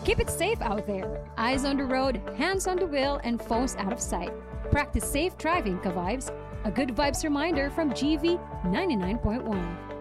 Keep it safe out there. Eyes on the road, hands on the wheel, and phones out of sight. Practice safe driving, ka-vibes. A good vibes reminder from GV 99.1.